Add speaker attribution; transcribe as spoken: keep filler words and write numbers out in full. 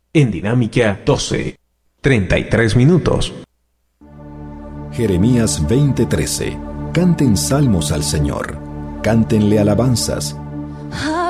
Speaker 1: en Dinámica doce, treinta y tres minutos.
Speaker 2: Jeremías veinte trece. Canten salmos al Señor, cántenle alabanzas,